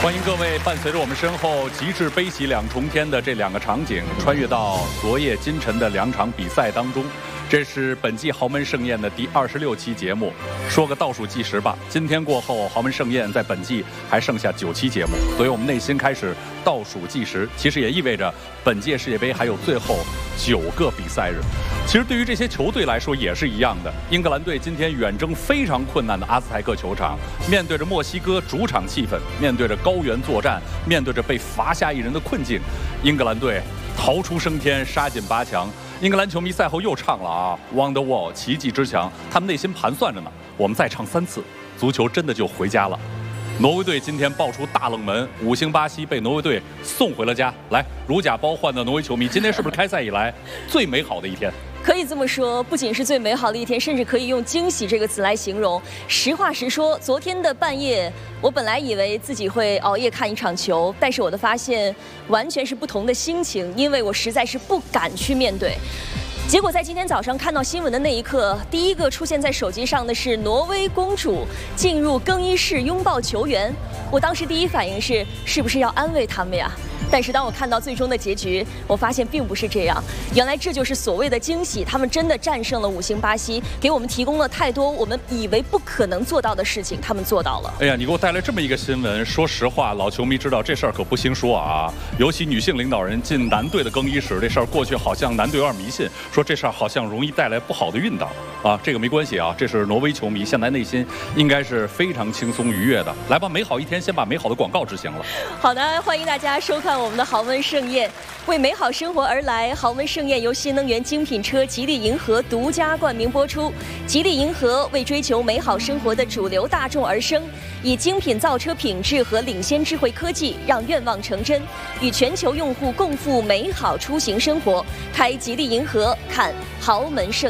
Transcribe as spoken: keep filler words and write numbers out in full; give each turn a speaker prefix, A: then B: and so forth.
A: 欢迎各位伴随着我们身后极致悲喜两重天的这两个场景，穿越到昨夜今晨的两场比赛当中。这是本季豪门盛宴的第二十六期节目，说个倒数计时吧。今天过后，豪门盛宴在本季还剩下九期节目，所以我们内心开始倒数计时。其实也意味着本届世界杯还有最后九个比赛日。其实对于这些球队来说也是一样的。英格兰队今天远征非常困难的阿斯泰克球场，面对着墨西哥主场气氛，面对着高原作战，面对着被罚下一人的困境，英格兰队逃出升天，杀进八强。英格兰球迷赛后又唱了啊 ，Wonderwall 奇迹之强，他们内心盘算着呢，我们再唱三次，足球真的就回家了。挪威队今天爆出大冷门，五星巴西被挪威队送回了家。来，如假包换的挪威球迷，今天是不是开赛以来最美好的一天？
B: 可以这么说，不仅是最美好的一天，甚至可以用惊喜这个词来形容。实话实说，昨天的半夜，我本来以为自己会熬夜看一场球，但是我的发现完全是不同的心情，因为我实在是不敢去面对。结果在今天早上看到新闻的那一刻，第一个出现在手机上的是挪威公主进入更衣室拥抱球员。我当时第一反应是，是不是要安慰他们呀？但是当我看到最终的结局，我发现并不是这样。原来这就是所谓的惊喜，他们真的战胜了五星巴西，给我们提供了太多我们以为不可能做到的事情，他们做到了。
A: 哎呀，你给我带来这么一个新闻，说实话，老球迷知道这事儿可不兴说啊。尤其女性领导人进男队的更衣室这事儿，过去好像男队有点迷信，说这事儿好像容易带来不好的运道啊。这个没关系啊，这是挪威球迷，现在内心应该是非常轻松愉悦的。来吧，美好一天，先把美好的广告执行了。
B: 好的，欢迎大家收看我们的豪门盛宴，为美好生活而来。豪门盛宴由新能源精品车吉利银河独家冠名播出。吉利银河为追求美好生活的主流大众而生，以精品造车品质和领先智慧科技，让愿望成真，与全球用户共赴美好出行生活。开吉利银河，看豪门盛宴。